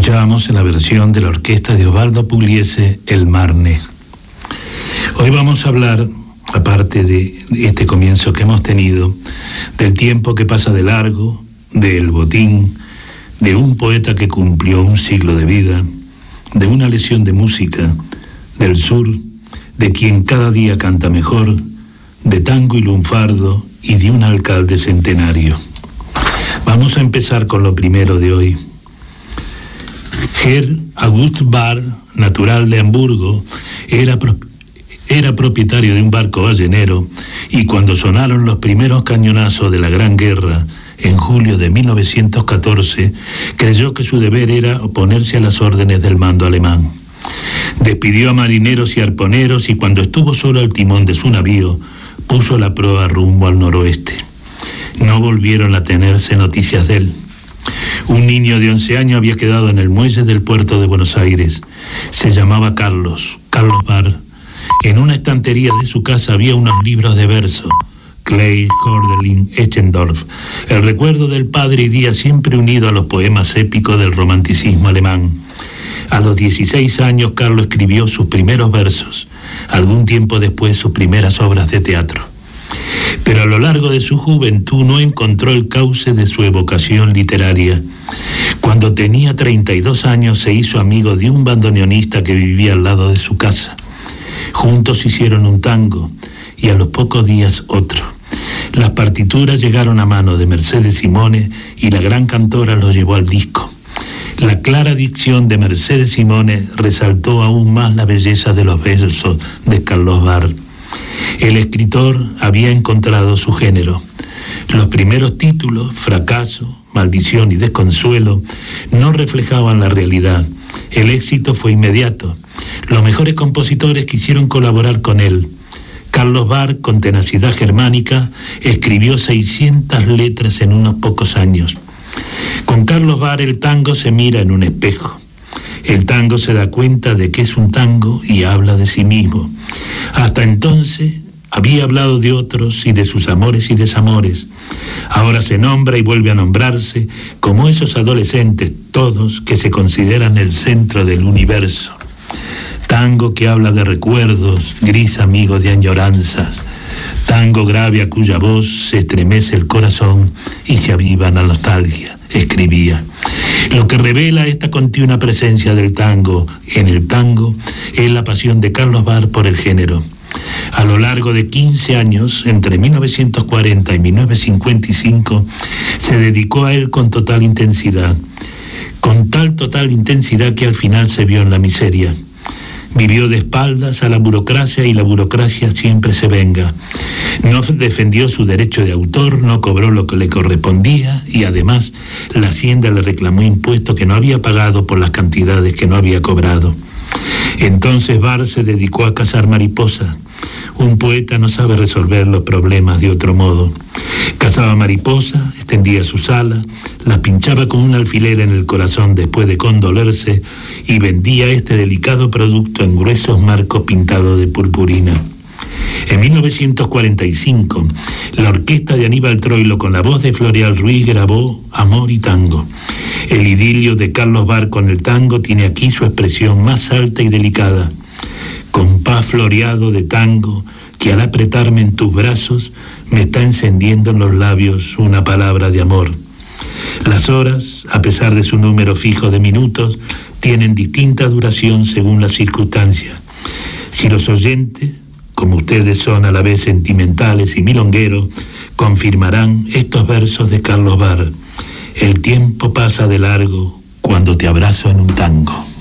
Escuchábamos en la versión de la orquesta de Osvaldo Pugliese, El Marne. Hoy vamos a hablar, aparte de este comienzo que hemos tenido, del tiempo que pasa de largo, del botín, de un poeta que cumplió un siglo de vida, de una lección de música, del sur, de quien cada día canta mejor, de tango y lunfardo y de un alcalde centenario. Vamos a empezar con lo primero de hoy. Herr August Barr, natural de Hamburgo, era propietario de un barco ballenero y cuando sonaron los primeros cañonazos de la Gran Guerra, en julio de 1914, creyó que su deber era oponerse a las órdenes del mando alemán. Despidió a marineros y arponeros y cuando estuvo solo al timón de su navío, puso la proa rumbo al noroeste. No volvieron a tenerse noticias de él. Un niño de 11 años había quedado en el muelle del puerto de Buenos Aires. Se llamaba Carlos Barr. En una estantería de su casa había unos libros de verso. Clay, Hölderlin, Eschendorf. El recuerdo del padre iría siempre unido a los poemas épicos del romanticismo alemán. A los 16 años Carlos escribió sus primeros versos. Algún tiempo después sus primeras obras de teatro. Pero a lo largo de su juventud no encontró el cauce de su evocación literaria. Cuando tenía 32 años se hizo amigo de un bandoneonista que vivía al lado de su casa. Juntos hicieron un tango y a los pocos días otro. Las partituras llegaron a mano de Mercedes Simone y la gran cantora los llevó al disco. La clara dicción de Mercedes Simone resaltó aún más la belleza de los versos de Carlos Barr. El escritor había encontrado su género. Los primeros títulos, Fracaso, Maldición y Desconsuelo, no reflejaban la realidad. El éxito fue inmediato. Los mejores compositores quisieron colaborar con él. Carlos Barr, con tenacidad germánica, escribió 600 letras en unos pocos años. Con Carlos Barr el tango se mira en un espejo. El tango se da cuenta de que es un tango y habla de sí mismo. Hasta entonces había hablado de otros y de sus amores y desamores. Ahora se nombra y vuelve a nombrarse como esos adolescentes, todos que se consideran el centro del universo. Tango que habla de recuerdos, gris amigo de añoranzas. Tango grave a cuya voz se estremece el corazón y se aviva la nostalgia, escribía. Lo que revela esta continua presencia del tango en el tango es la pasión de Carlos Barr por el género. A lo largo de 15 años, entre 1940 y 1955, se dedicó a él con total intensidad. Con total intensidad que al final se vio en la miseria. Vivió de espaldas a la burocracia y la burocracia siempre se venga. No defendió su derecho de autor, no cobró lo que le correspondía y además la Hacienda le reclamó impuestos que no había pagado por las cantidades que no había cobrado. Entonces Barr se dedicó a cazar mariposas. Un poeta no sabe resolver los problemas de otro modo. Cazaba mariposas, extendía sus alas, las pinchaba con un alfiler en el corazón después de condolerse y vendía este delicado producto en gruesos marcos pintados de purpurina. En 1945, la orquesta de Aníbal Troilo con la voz de Floreal Ruiz grabó Amor y Tango. El idilio de Carlos Barr con el tango tiene aquí su expresión más alta y delicada. Compás floreado de tango que al apretarme en tus brazos me está encendiendo en los labios una palabra de amor. Las horas, a pesar de su número fijo de minutos, tienen distinta duración según las circunstancias. Si los oyentes, como ustedes son a la vez sentimentales y milongueros, confirmarán estos versos de Carlos Barr. El tiempo pasa de largo cuando te abrazo en un tango.